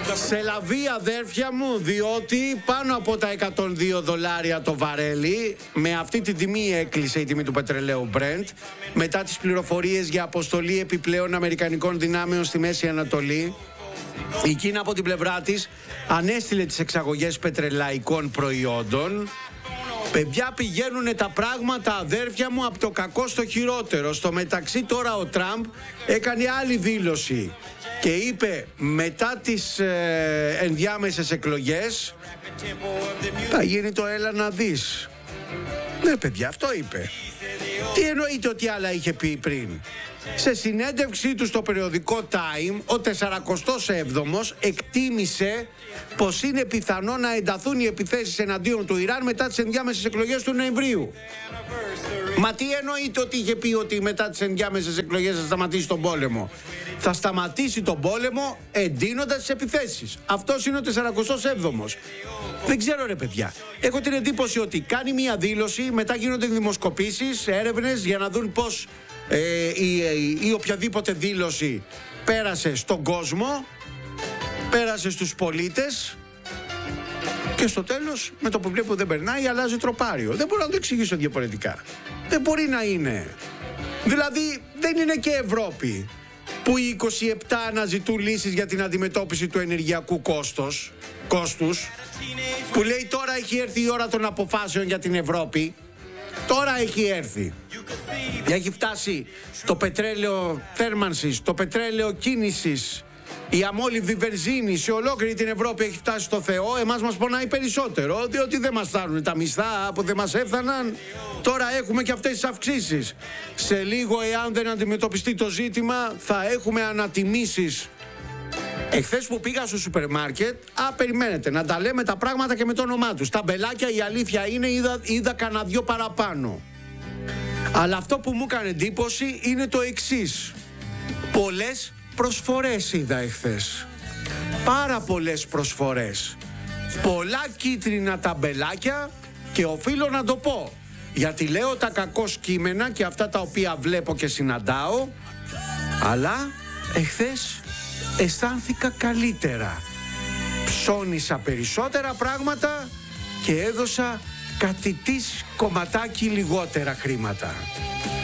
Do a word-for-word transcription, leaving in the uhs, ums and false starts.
Σε λαβή, αδέρφια μου, διότι πάνω από τα εκατόν δύο δολάρια το βαρέλι, με αυτή την τιμή έκλεισε η τιμή του πετρελαίου Brent, μετά τις πληροφορίες για αποστολή επιπλέον αμερικανικών δυνάμεων στη Μέση Ανατολή. Η Κίνα από την πλευρά της ανέστηλε τις εξαγωγές πετρελαϊκών προϊόντων. Παιδιά, πηγαίνουν τα πράγματα, αδέρφια μου, από το κακό στο χειρότερο. Στο μεταξύ τώρα ο Τραμπ έκανε άλλη δήλωση και είπε μετά τις ε, ενδιάμεσες εκλογές θα γίνει το έλα να δεις. Ναι παιδιά, αυτό είπε. Τι εννοείται ότι άλλα είχε πει πριν? Σε συνέντευξή του στο περιοδικό Time, ο σαρανταεπτός έβδομος εκτίμησε πως είναι πιθανό να ενταθούν οι επιθέσεις εναντίον του Ιράν μετά τις ενδιάμεσες εκλογές του Νοεμβρίου. Μα τι εννοείται ότι είχε πει ότι μετά τις ενδιάμεσες εκλογές θα σταματήσει τον πόλεμο? Θα σταματήσει τον πόλεμο εντείνοντας τις επιθέσεις. Αυτός είναι ο σαρανταεπτός έβδομος. Δεν ξέρω ρε παιδιά. Έχω την εντύπωση ότι κάνει μια δήλωση, μετά γίνονται δημοσκοπήσεις, έρευνες για να δουν πως ε, η, η, η οποιαδήποτε δήλωση πέρασε στον κόσμο, πέρασε στους πολίτες και στο τέλος με το που βλέπω δεν περνάει αλλάζει τροπάριο. Δεν μπορώ να το εξηγήσω διαφορετικά. Δεν μπορεί να είναι. Δηλαδή δεν είναι και Ευρώπη που οι είκοσι επτά αναζητούν λύσεις για την αντιμετώπιση του ενεργειακού κόστος, κόστους, που λέει τώρα έχει έρθει η ώρα των αποφάσεων για την Ευρώπη. Τώρα έχει έρθει. Έχει φτάσει το πετρέλαιο θέρμανσης, το πετρέλαιο κίνησης, η αμόλυβη βενζίνη σε ολόκληρη την Ευρώπη έχει φτάσει στο Θεό. Εμάς μας πονάει περισσότερο, διότι δεν μας φτάνουν τα μισθά που δεν μας έφταναν. Τώρα έχουμε και αυτές τις αυξήσεις. Σε λίγο, εάν δεν αντιμετωπιστεί το ζήτημα, θα έχουμε ανατιμήσεις. Εχθές που πήγα στο σούπερ μάρκετ, α, περιμένετε, να τα λέμε τα πράγματα και με το όνομά τους. Τα μπελάκια, η αλήθεια είναι, είδα, είδα κανένα δυο παραπάνω. Αλλά αυτό που μου έκανε εντύπωση είναι το εξής. Πολλές προσφορές είδα εχθές. Πάρα πολλές προσφορές. Πολλά κίτρινα ταμπελάκια και οφείλω να το πω, γιατί λέω τα κακώς κείμενα και αυτά τα οποία βλέπω και συναντάω, αλλά εχθές αισθάνθηκα καλύτερα. Ψώνισα περισσότερα πράγματα και έδωσα κατητής κομματάκι λιγότερα χρήματα.